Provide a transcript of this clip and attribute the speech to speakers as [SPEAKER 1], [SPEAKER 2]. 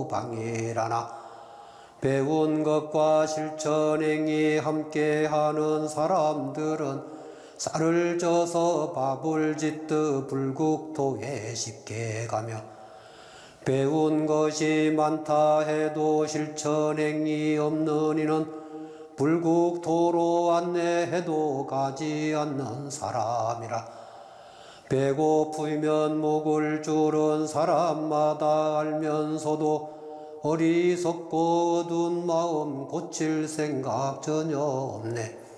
[SPEAKER 1] 방이라나. 배운 것과 실천행이 함께하는 사람들은 쌀을 쪄서 밥을 짓듯 불국토에 쉽게 가며, 배운 것이 많다 해도 실천행이 없는 이는 불국토로 안내해도 가지 않는 사람이라. 배고프면 먹을 줄은 사람마다 알면서도 어리석고 어두운 마음 고칠 생각 전혀 없네.